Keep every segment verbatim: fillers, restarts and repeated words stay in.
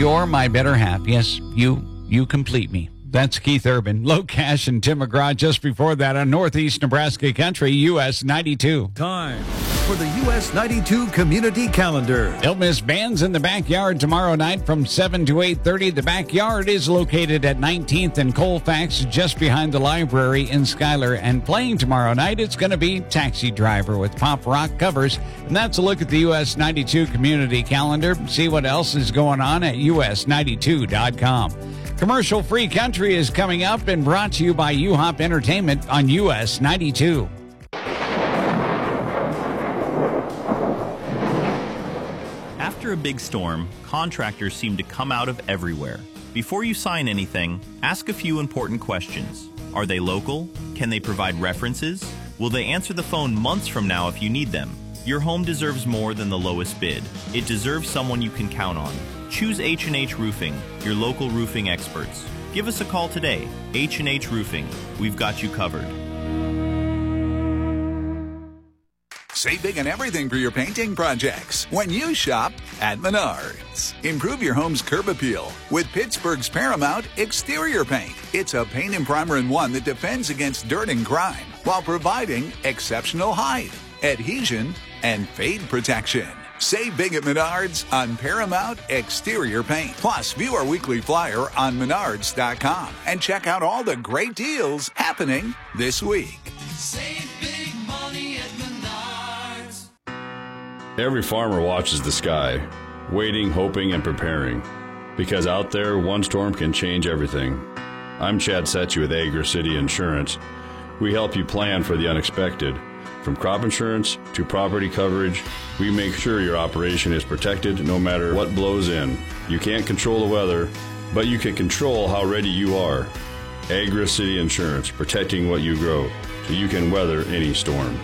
You're my better half. Yes, you, you complete me. That's Keith Urban, Low Cash, and Tim McGraw just before that on Northeast Nebraska Country, U S ninety-two. Time for the U S ninety-two Community Calendar. Don't miss Bands in the Backyard tomorrow night from seven to eight thirty. The Backyard is located at nineteenth and Colfax, just behind the library in Schuyler. And playing tomorrow night, it's going to be Taxi Driver with pop rock covers. And that's a look at the U S ninety-two Community Calendar. See what else is going on at U S ninety-two dot com. Commercial-free country is coming up and brought to you by U-Hop Entertainment on U S ninety-two. After a big storm, contractors seem to come out of everywhere. Before you sign anything, ask a few important questions. Are they local? Can they provide references? Will they answer the phone months from now if you need them? Your home deserves more than the lowest bid. It deserves someone you can count on. Choose H and H Roofing, your local roofing experts. Give us a call today. H and H Roofing. We've got you covered. Save big on everything for your painting projects when you shop at Menards. Improve your home's curb appeal with Pittsburgh's Paramount Exterior Paint. It's a paint and primer in one that defends against dirt and grime while providing exceptional height, adhesion, and fade protection. Save big at Menards on Paramount Exterior Paint. Plus, view our weekly flyer on menards dot com and check out all the great deals happening this week. Save big money at Menards. Every farmer watches the sky, waiting, hoping, and preparing. Because out there, one storm can change everything. I'm Chad Setchy with Agri City Insurance. We help you plan for the unexpected. From crop insurance to property coverage, we make sure your operation is protected no matter what blows in. You can't control the weather, but you can control how ready you are. Agri City Insurance, protecting what you grow so you can weather any storm.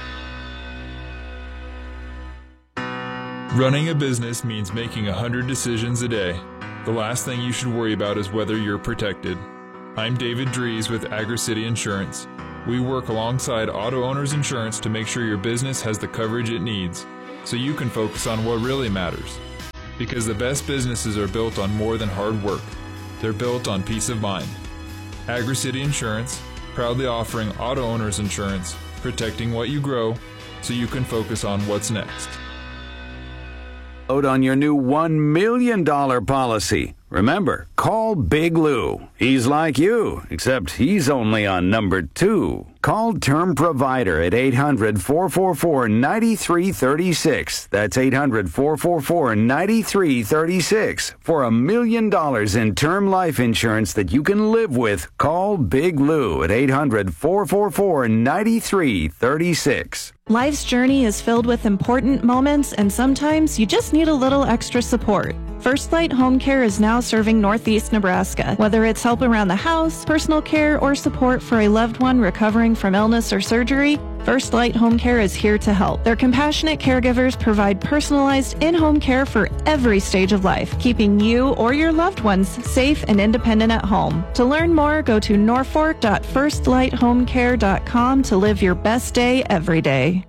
Running a business means making a hundred decisions a day. The last thing you should worry about is whether you're protected. I'm David Dries with Agri City Insurance. We work alongside Auto Owners Insurance to make sure your business has the coverage it needs, so you can focus on what really matters. Because the best businesses are built on more than hard work. They're built on peace of mind. Agri City Insurance, proudly offering Auto Owners Insurance, protecting what you grow, so you can focus on what's next. Load on your new one million dollars policy. Remember, call Big Lou. He's like you, except he's only on number two. Call Term Provider at eight hundred, four four four, nine three three six. That's eight hundred, four four four, nine three three six. For a million dollars in term life insurance that you can live with, call Big Lou at eight hundred, four four four, nine three three six. Life's journey is filled with important moments, and sometimes you just need a little extra support. First Light Home Care is now serving Northeast Nebraska. Whether it's help around the house, personal care, or support for a loved one recovering from illness or surgery, First Light Home Care is here to help. Their compassionate caregivers provide personalized in-home care for every stage of life, keeping you or your loved ones safe and independent at home. To learn more, go to norfolk dot first light home care dot com to live your best day every day.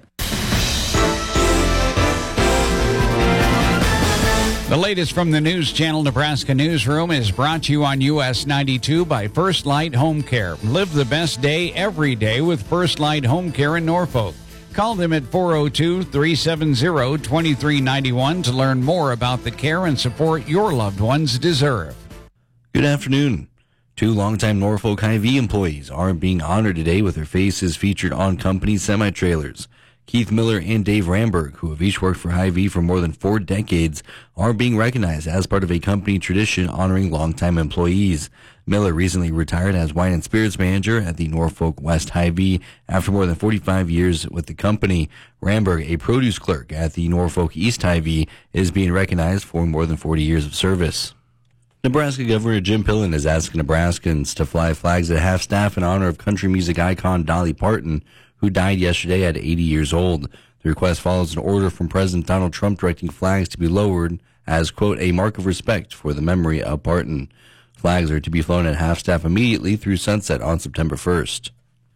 The latest from the News Channel Nebraska Newsroom is brought to you on U S ninety-two by First Light Home Care. Live the best day every day with First Light Home Care in Norfolk. Call them at four oh two, three seven zero, two three nine one to learn more about the care and support your loved ones deserve. Good afternoon. Two longtime Norfolk Hy-Vee employees are being honored today with their faces featured on company semi-trailers. Keith Miller and Dave Ramberg, who have each worked for Hy-Vee for more than four decades, are being recognized as part of a company tradition honoring longtime employees. Miller recently retired as wine and spirits manager at the Norfolk West Hy-Vee after more than forty-five years with the company. Ramberg, a produce clerk at the Norfolk East Hy-Vee, is being recognized for more than forty years of service. Nebraska Governor Jim Pillen is asking Nebraskans to fly flags at half-staff in honor of country music icon Dolly Parton, who died yesterday at eighty years old. The request follows an order from President Donald Trump directing flags to be lowered as, quote, a mark of respect for the memory of Parton. Flags are to be flown at half-staff immediately through sunset on September first.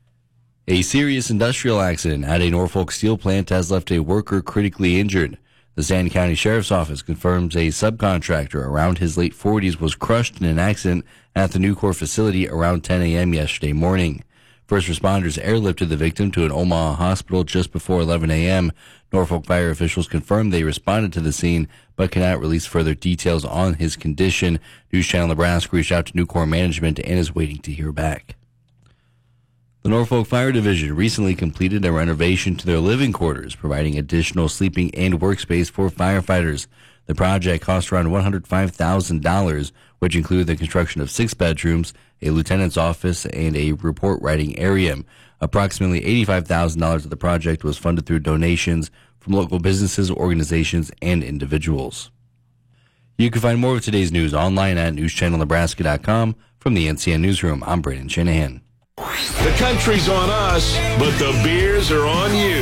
A serious industrial accident at a Norfolk steel plant has left a worker critically injured. The San County Sheriff's Office confirms a subcontractor around his late forties was crushed in an accident at the Nucor facility around ten a.m. yesterday morning. First responders airlifted the victim to an Omaha hospital just before eleven a.m. Norfolk fire officials confirmed they responded to the scene, but cannot release further details on his condition. News Channel Nebraska reached out to Nucor management and is waiting to hear back. The Norfolk Fire Division recently completed a renovation to their living quarters, providing additional sleeping and workspace for firefighters. The project cost around one hundred five thousand dollars, which included the construction of six bedrooms, a lieutenant's office, and a report writing area. Approximately eighty-five thousand dollars of the project was funded through donations from local businesses, organizations, and individuals. You can find more of today's news online at news channel nebraska dot com. From the N C N Newsroom, I'm Brandon Shanahan. The country's on us, but the beers are on you.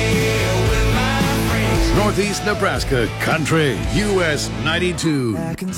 Northeast Nebraska Country, U S ninety-two.